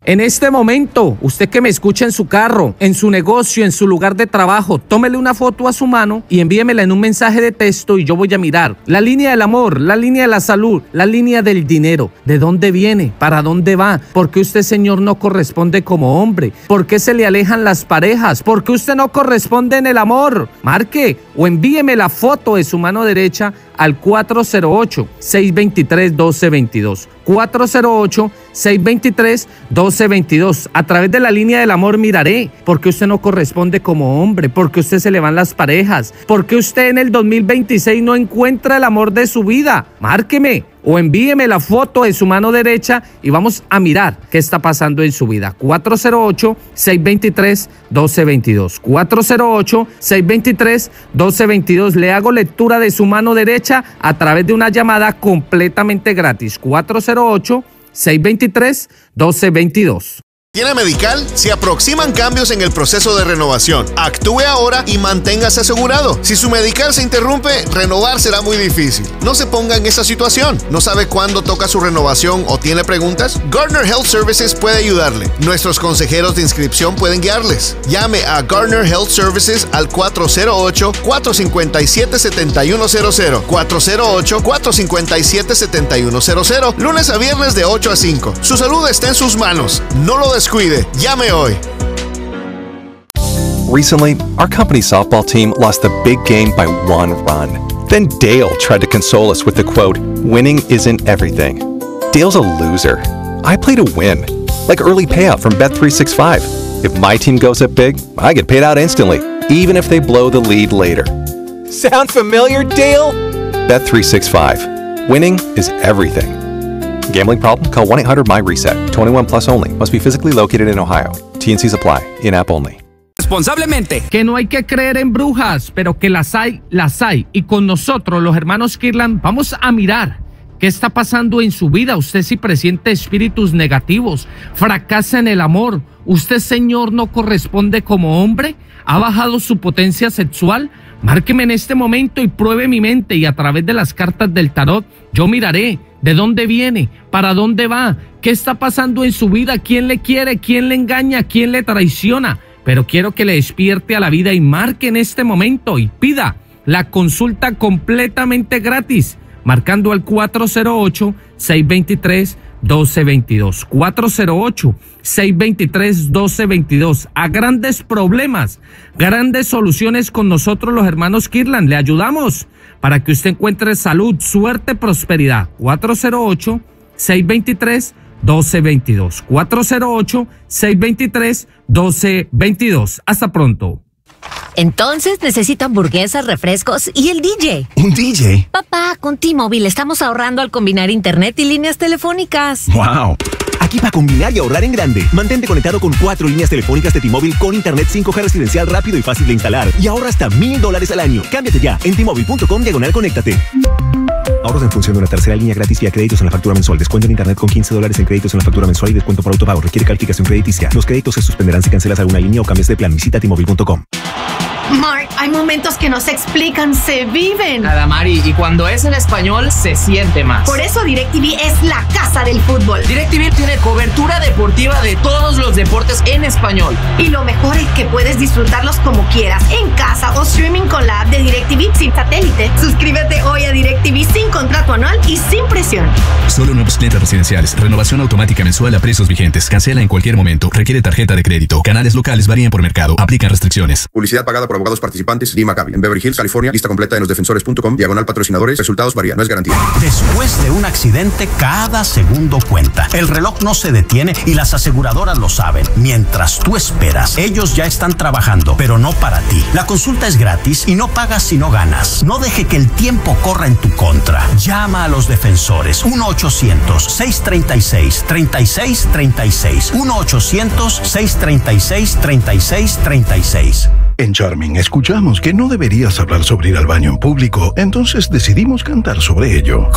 En este momento, usted que me escucha en su carro, en su negocio, en su lugar de trabajo, tómele una foto a su mano y envíemela en un mensaje de texto y yo voy a mirar la línea del amor, la línea de la salud, la línea del dinero. ¿De dónde viene? ¿Para dónde va? ¿Por qué usted, señor, no corresponde como hombre? ¿Por qué se le alejan las parejas? ¿Por qué usted no corresponde en el amor? Marque o envíeme la foto de su mano derecha al 408-623-1222. 408-623-1222. A través de la línea del amor miraré por qué usted no corresponde como hombre, por qué usted se le van las parejas, por qué usted en el 2026 no encuentra el amor de su vida. Márqueme o envíeme la foto de su mano derecha y vamos a mirar qué está pasando en su vida. 408-623-1222. 408-623-1222. Le hago lectura de su mano derecha a través de una llamada completamente gratis. 408-623-1222. ¿Tiene Medical? Se aproximan cambios en el proceso de renovación. Actúe ahora y manténgase asegurado. Si su Medical se interrumpe, renovar será muy difícil. No se ponga en esa situación. ¿No sabe cuándo toca su renovación o tiene preguntas? Gardner Health Services puede ayudarle. Nuestros consejeros de inscripción pueden guiarles. Llame a Gardner Health Services al 408-457-7100. 408-457-7100. Lunes a viernes de 8 a 5. Su salud está en sus manos. No lo descuide. Llame hoy. Recently, our company's softball team lost a big game by 1 run. Then Dale tried to console us with the quote, "Winning isn't everything." Dale's a loser. I play to win, like early payout from Bet365. If my team goes up big, I get paid out instantly, even if they blow the lead later. Sound familiar, Dale? Bet365. Winning is everything. Gambling problem? Call 1-800-MY-RESET. 21 plus only. Must be physically located in Ohio. TNCs apply. In-app only. Responsablemente. Que no hay que creer en brujas, pero que las hay, las hay. Y con nosotros, los hermanos Kirtland, vamos a mirar qué está pasando en su vida. Usted si presiente espíritus negativos, fracasa en el amor. Usted, señor, no corresponde como hombre. ¿Ha bajado su potencia sexual? Márqueme en este momento y pruebe mi mente y a través de las cartas del tarot yo miraré de dónde viene, para dónde va, qué está pasando en su vida, quién le quiere, quién le engaña, quién le traiciona. Pero quiero que le despierte a la vida y marque en este momento y pida la consulta completamente gratis, marcando al 408-623-1222. 408-623-1222. A grandes problemas, grandes soluciones con nosotros los hermanos Kirtland. Le ayudamos para que usted encuentre salud, suerte, prosperidad. 408-623-1222. 408-623-1222. Hasta pronto. Entonces necesito hamburguesas, refrescos y el DJ. ¿Un DJ? Papá, con T-Mobile estamos ahorrando al combinar internet y líneas telefónicas. ¡Wow! Aquí para combinar y ahorrar en grande. Mantente conectado con 4 líneas telefónicas de T-Mobile con internet 5G residencial rápido y fácil de instalar. Y ahorra hasta $1,000 al año. Cámbiate ya en T-Mobile.com/conéctate. Ahorros en función de una tercera línea gratis vía créditos en la factura mensual. Descuento en internet con $15 en créditos en la factura mensual y descuento por autopago. Requiere calificación crediticia. Los créditos se suspenderán si cancelas alguna línea o cambias de plan. Visita T-Mobile.com. Mark, hay momentos que no se explican, se viven. Nada, Mari, y cuando es en español, se siente más. Por eso DirecTV es la casa del fútbol. DirecTV tiene cobertura deportiva de todos los deportes en español. Y lo mejor es que puedes disfrutarlos como quieras, en casa o streaming con la app de DirecTV sin satélite. Suscríbete hoy a DirecTV sin contrato anual y sin presión. Solo nuevos clientes residenciales. Renovación automática mensual a precios vigentes. Cancela en cualquier momento. Requiere tarjeta de crédito. Canales locales varían por mercado. Aplican restricciones. Publicidad pagada por abogados participantes. Lee Maccabi. En Beverly Hills, California. Lista completa en losdefensores.com/patrocinadores. Resultados varían. No es garantía. Después de un accidente, cada segundo cuenta. El reloj no se detiene y las aseguradoras lo saben. Mientras tú esperas, ellos ya están trabajando, pero no para ti. La consulta es gratis y no pagas si no ganas. No deje que el tiempo corra en tu contra. Llama a los defensores. 1-800-636-3636. 1-800-636-3636. En Charming escuchamos que no deberías hablar sobre ir al baño en público, entonces decidimos cantar sobre ello.